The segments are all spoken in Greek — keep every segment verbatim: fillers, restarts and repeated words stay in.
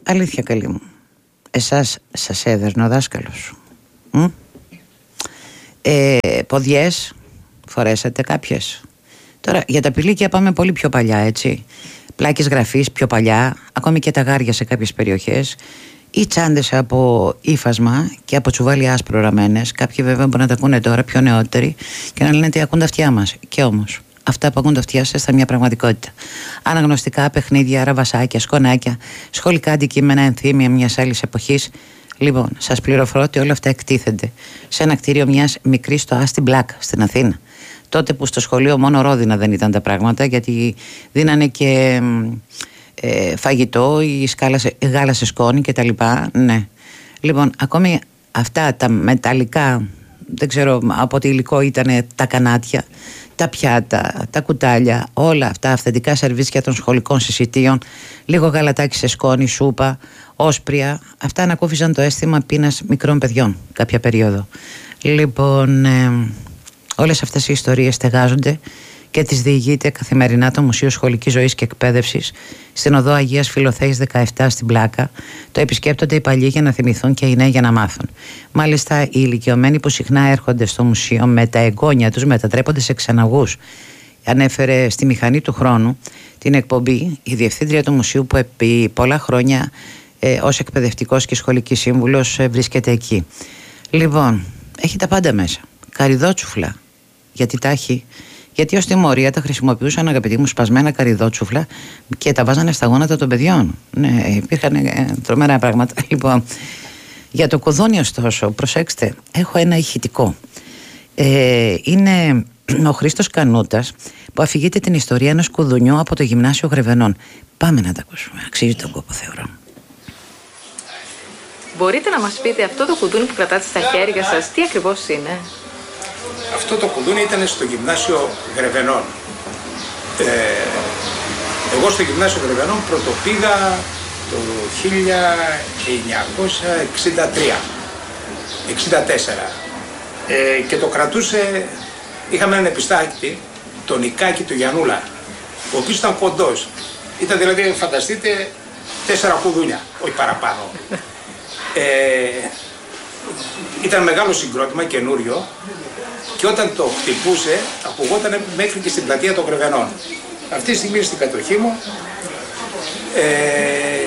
αλήθεια καλή μου, εσάς σας έδερνε ο δάσκαλος? Μ? Ε, ποδιές φορέσατε κάποιες? Τώρα για τα πηλίκια πάμε πολύ πιο παλιά, έτσι. Πλάκες γραφής πιο παλιά, ακόμη και τα γάρια σε κάποιες περιοχές, ή τσάντες από ύφασμα και από τσουβάλι άσπρο ραμμένες. Κάποιοι βέβαια μπορεί να τα ακούνε τώρα, πιο νεότεροι, και να λένε τι ακούν τα αυτιά μας. Και όμως αυτά που ακούν τα αυτιά σας ήταν μια πραγματικότητα. Αναγνωστικά, παιχνίδια, ραβασάκια, σκονάκια, σχολικά αντικείμενα, ενθύμια μιας άλλης εποχής. Λοιπόν, σας πληροφορώ ότι όλα αυτά εκτίθενται σε ένα κτίριο μιας μικρής στο Άστι Μπλακ στην Αθήνα. Τότε που στο σχολείο μόνο ρόδινα δεν ήταν τα πράγματα, γιατί δίνανε και ε, φαγητό ή σκάλασε, γάλα σε σκόνη και τα λοιπά. Ναι. Λοιπόν, ακόμη αυτά τα μεταλλικά, δεν ξέρω από τι υλικό ήταν, τα κανάτια, τα πιάτα, τα κουτάλια, όλα αυτά αυθεντικά σερβίτσια των σχολικών συσιτίων, λίγο γαλατάκι σε σκόνη, σούπα, όσπρια, αυτά ανακούφιζαν το αίσθημα πείνας μικρών παιδιών κάποια περίοδο. Λοιπόν, ε, όλες αυτές οι ιστορίες στεγάζονται και τις διηγείται καθημερινά το Μουσείο Σχολικής Ζωής και Εκπαίδευσης στην οδό Αγίας Φιλοθέης δεκαεπτά στην Πλάκα. Το επισκέπτονται οι παλιοί για να θυμηθούν και οι νέοι για να μάθουν. Μάλιστα, οι ηλικιωμένοι που συχνά έρχονται στο μουσείο με τα εγγόνια τους μετατρέπονται σε ξεναγούς. Ανέφερε στη Μηχανή του Χρόνου την εκπομπή η διευθύντρια του μουσείου, που επί πολλά χρόνια ε, ως εκπαιδευτικός και σχολική σύμβουλος ε, βρίσκεται εκεί. Λοιπόν, έχει τα πάντα μέσα. Καριδότσουφλα. Γιατί τα έχει? Γιατί ως τιμωρία τα χρησιμοποιούσαν, αγαπητοί μου, σπασμένα καριδότσουφλα και τα βάζανε στα γόνατα των παιδιών. Ναι, υπήρχαν ε, τρομερά πράγματα. Λοιπόν, για το κουδούνι, ωστόσο, προσέξτε, έχω ένα ηχητικό. Ε, είναι ο Χρήστος Κανούτας που αφηγείται την ιστορία ενός κουδουνιού από το Γυμνάσιο Γρεβενών. Πάμε να τα ακούσουμε. Αξίζει τον κόπο, θεωρώ. Μπορείτε να μας πείτε αυτό το κουδούνι που κρατάτε στα χέρια σας, τι ακριβώς είναι? Αυτό το κουδούνι ήταν στο Γυμνάσιο Γρεβενών. Ε, εγώ στο Γυμνάσιο Γρεβενών πρωτοπήγα το χίλια εννιακόσια εξήντα τρία εξήντα τέσσερα ε, και το κρατούσε, είχαμε έναν επιστάκτη, τον Νικάκη του Γιαννούλα, ο οποίος ήταν κοντός. Ήταν δηλαδή, φανταστείτε, τέσσερα κουδούνια, όχι παραπάνω. Ε, ήταν μεγάλο συγκρότημα, καινούριο, και όταν το χτυπούσε ακουγόταν μέχρι και στην πλατεία των Γρεβενών. Αυτή τη στιγμή στην κατοχή μου. Ε...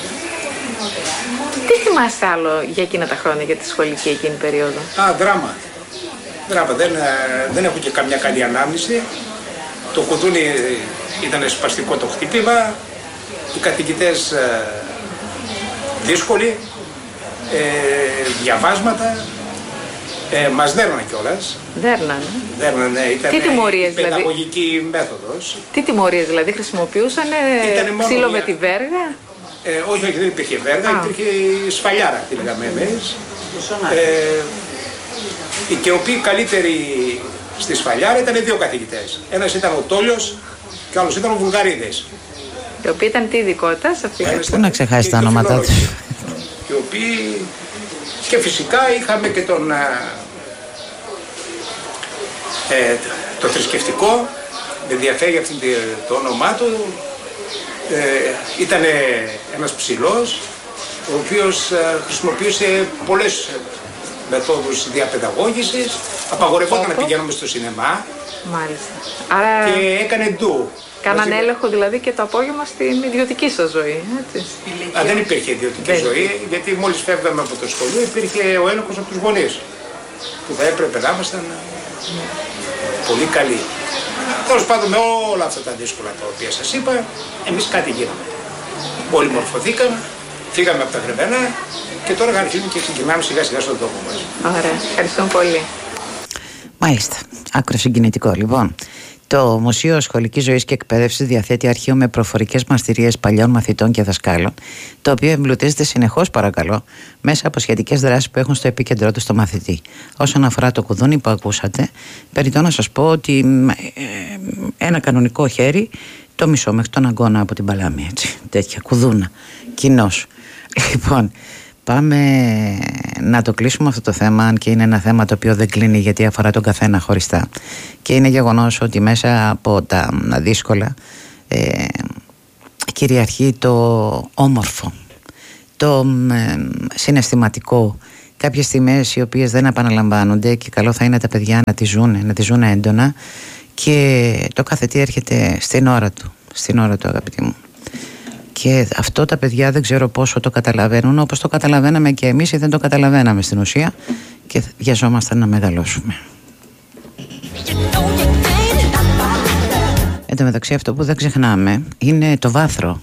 Τι θυμάστε άλλο για εκείνα τα χρόνια, για τη σχολική εκείνη περίοδο? Α, δράμα. Δράμα. Δεν, δεν έχω και καμιά καλή ανάμνηση. Το κουδούνι ήταν σπαστικό το χτύπημα. Οι καθηγητές ε, δύσκολοι. Ε, διαβάσματα. Ε, μας δέρνανε κιόλας. Δέρνανε. Δέρνανε, ήταν τι τιμωρίες, δηλαδή? Παιδαγωγική μέθοδος. Τι τιμωρίες δηλαδή χρησιμοποιούσαν? Ξύλο με τη βέργα? Ε, όχι, όχι, δεν υπήρχε βέργα, Α. υπήρχε σφαλιάρα, τη λέγαμε εμείς. Ε, και οι οποίοι καλύτεροι στη σφαλιάρα ήταν δύο καθηγητές. Ένας ήταν ο Τόλιος και ο άλλος ήταν ο Βουλγαρίδης. Οι οποίοι ήταν τι ειδικότητα σε αυτή? Πού να ξεχάσει τα ονόματά τους. Οι οποίοι... Και φυσικά είχαμε και τον, ε, το θρησκευτικό, με ενδιαφέρει αυτό το όνομά του. Ε, ήταν ένας ψηλός, ο οποίος ε, χρησιμοποιούσε πολλές μεθόδους διαπαιδαγώγησης. Απαγορευόταν να πηγαίνουμε στο σινεμά. Μάλιστα. Άρα... Και έκανε ντου. Κάναν έλεγχο δηλαδή και το απόγευμα στην ιδιωτική σας ζωή, έτσι? Α, δεν υπήρχε ιδιωτική δεν. ζωή, γιατί μόλις φεύγαμε από το σχολείο υπήρχε ο έλεγχος από τους γονείς, που θα έπρεπε να ήμασταν mm. πολύ καλοί. Τέλος πάντων, με όλα αυτά τα δύσκολα τα οποία σας είπα, εμείς κάτι γίναμε. Όλοι μορφωθήκαμε, φύγαμε από τα Γρεβένα και τώρα αρχίζουμε και ξεκινάμε σιγά σιγά στον τόπο μας. Ωραία, ευχαριστούμε πολύ. Μάλιστα, άκρο συγκινητικό. Λοιπόν, το Μουσείο Σχολικής Ζωής και Εκπαίδευσης διαθέτει αρχείο με προφορικές μαρτυρίες παλιών μαθητών και δασκάλων, το οποίο εμπλουτίζεται συνεχώς, παρακαλώ, μέσα από σχετικές δράσεις που έχουν στο επίκεντρό του το μαθητή. Όσον αφορά το κουδούνι που ακούσατε, περιττώ να σας πω ότι ε, ένα κανονικό χέρι, το μισό μέχρι τον αγκώνα από την παλάμη, έτσι, τέτοια κουδούνα, κοινός. Λοιπόν, πάμε να το κλείσουμε αυτό το θέμα, αν και είναι ένα θέμα το οποίο δεν κλείνει, γιατί αφορά τον καθένα χωριστά. Και είναι γεγονός ότι μέσα από τα δύσκολα ε, κυριαρχεί το όμορφο. το ε, συναισθηματικό, κάποιες στιγμές οι οποίες δεν επαναλαμβάνονται και καλό θα είναι τα παιδιά να τις ζουν, να τις ζουν έντονα, και το κάθε τι έρχεται στην ώρα του, στην ώρα του αγαπητοί μου. Και αυτό τα παιδιά δεν ξέρω πόσο το καταλαβαίνουν, όπως το καταλαβαίναμε και εμείς ή δεν το καταλαβαίναμε στην ουσία, και βιαζόμασταν να μεγαλώσουμε. Εν τω μεταξύ, αυτό που δεν ξεχνάμε είναι το βάθρο.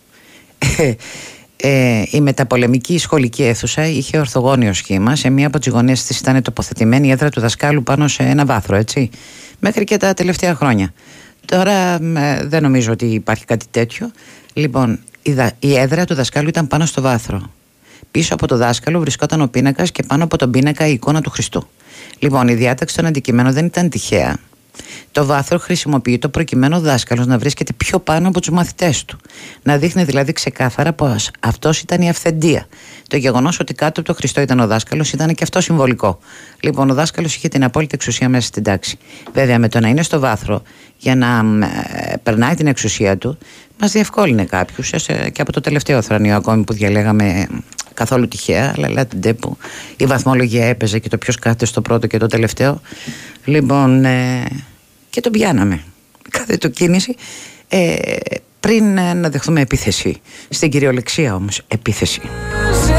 Ε, η μεταπολεμική σχολική αίθουσα είχε ορθογώνιο σχήμα. Σε μία από τις γωνίες της ήταν τοποθετημένη η έδρα του δασκάλου πάνω σε ένα βάθρο, έτσι, μέχρι και τα τελευταία χρόνια. Τώρα ε, δεν νομίζω ότι υπάρχει κάτι τέτοιο. Λοιπόν, η, δα, η έδρα του δασκάλου ήταν πάνω στο βάθρο. Πίσω από το δάσκαλο βρισκόταν ο πίνακας και πάνω από τον πίνακα η εικόνα του Χριστού. Λοιπόν, η διάταξη των αντικειμένων δεν ήταν τυχαία. Το βάθρο χρησιμοποιείται προκειμένου ο δάσκαλος να βρίσκεται πιο πάνω από τους μαθητές του. Να δείχνει δηλαδή ξεκάθαρα πως αυτός ήταν η αυθεντία. Το γεγονός ότι κάτω από το Χριστό ήταν ο δάσκαλος ήταν και αυτό συμβολικό. Λοιπόν, ο δάσκαλος είχε την απόλυτη εξουσία μέσα στην τάξη. Βέβαια, με το να είναι στο βάθρο για να ε, περνάει την εξουσία του, μας διευκόλυνε κάποιους, και από το τελευταίο θρανείο ακόμη που διαλέγαμε καθόλου τυχαία, αλλά λέτε που η βαθμολογία έπαιζε και το ποιος κάθεται στο πρώτο και το τελευταίο. Λοιπόν, ε, και τον πιάναμε κάθε το κίνηση, ε, πριν ε, να δεχθούμε επίθεση. Στην κυριολεξία όμως επίθεση.